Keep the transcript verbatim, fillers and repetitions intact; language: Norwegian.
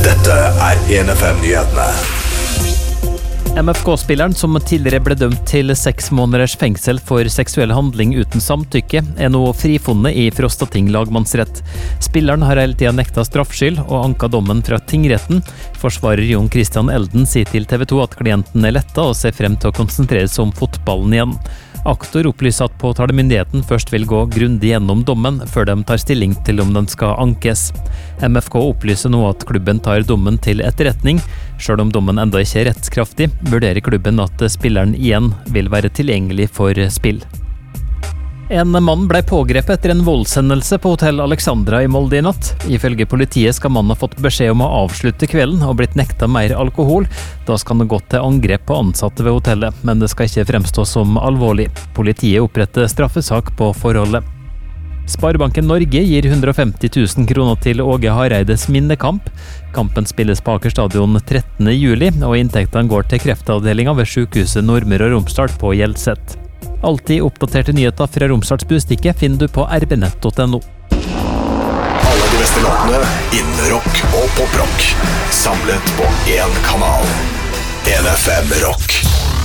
Dette er en F M-nyhetene. M F K-spilleren som tidligere ble dømt til seks måneders fengsel for seksuell handling uten samtykke, er nå frifunnet i Frostating lagmannsrett. Spilleren har hele tiden nekta straffskyld og anka dommen fra tingretten. Forsvarer Jon Christian Elden sier til T V to at klienten er letta og ser frem til å konsentrere seg om fotballen igjen. Aktor opplyser at påtalemyndigheten først vil gå grundig gjennom dommen før de tar stilling til om den skal ankes. M F K opplyser nå at klubben tar dommen til etterretning. Selv om dommen enda ikke er rettskraftig, vurderer klubben at spilleren igjen vil være tilgjengelig for spill. En mann ble pågrepet etter en voldshendelse på Hotell Alexandra i Molde i natt. Ifølge politiet skal mannen ha fått beskjed om å avslutte kvelden og blitt nekta mer alkohol. Da skal han ha gått til angrep på ansatte ved hotellet, men det skal ikke fremstå som alvorlig. Politiet oppretter straffesak på forholdet. Sparebanken Norge gir hundre og femti tusen kroner til Åge Hareides minnekamp. Kampen spilles på Aker stadion trettende juli, og inntektene går til kreftavdelingen ved sykehuset Nordmøre og Romsdal på Hjelset. Alltid oppdaterte nyheter fra Romsdals Budstikke finner du på r b nett punktum no. Alle de beste låtene innen rock og poprock, samlet på én kanal. en F M Rock.